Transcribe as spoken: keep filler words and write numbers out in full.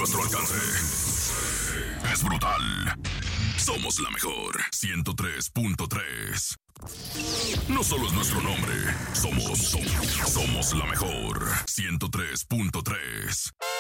nuestro alcance. Es brutal. Somos la mejor. ciento tres punto tres. No solo es nuestro nombre. Somos, somos, somos la mejor. ciento tres punto tres.